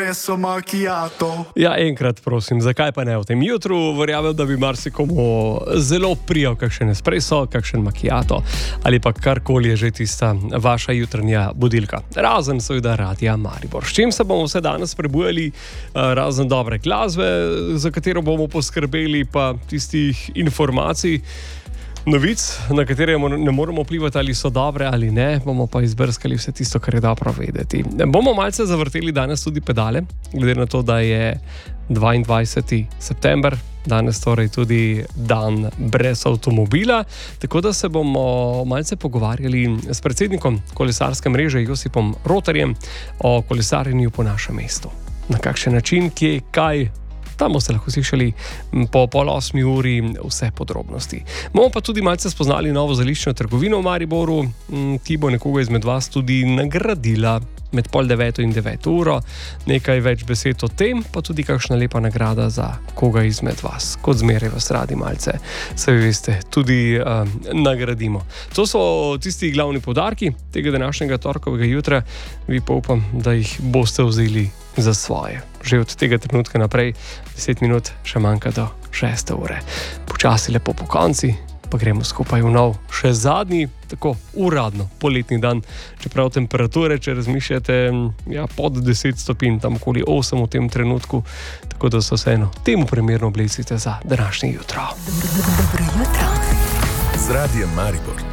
espresso macchiato. Ja, enkrat prosim, zakaj pa ne v tem jutru? Verjamem, da bi marsikomu zelo prijal kakšen espresso, kakšen macchiato ali pa karkoli je že tista vaša jutranja budilka. Razen seveda Radia Maribor. S čim se bomo vse danes prebujali, razen dobre glasbe, za katero bomo poskrbeli, pa tistih informacij, novic, na katere ne moremo vplivati, ali so dobre ali ne, bomo pa izbrskali vse tisto, kar je dobro vedeti. Bomo malce zavrteli danes tudi pedale, glede na to, da je 22. september, danes torej tudi dan brez avtomobila, tako da se bomo malce pogovarjali s predsednikom kolesarske mreže Josipom Rotarjem o kolesarjenju po našem mestu. Na kakšen način, kje, kaj. Tam boste lahko slišali po 7:30 vse podrobnosti. Bomo pa tudi malce spoznali novo zeliščno trgovino v Mariboru, ki bo nekoga izmed vas tudi nagradila med 8:30 in 9. Nekaj več besed o tem, pa tudi kakšna lepa nagrada za koga izmed vas. Kot zmeraj vas radi malce, saj veste, tudi nagradimo. To so tisti glavni poudarki tega današnjega torkovega jutra. Vi pa upam, da jih boste vzeli za svoje. Že od tega trenutka naprej 10 minut še manjka do 6. ure. Počasi lepo po konci, pa gremo skupaj v nov, še zadnji, tako uradno poletni dan. Čeprav temperature, če razmišljate, pod 10 stopinj, tam okoli 8 v tem trenutku, tako da so vseeno temu primerno oblecite za današnje jutro. Dobro jutro. Z Radijem Maribor.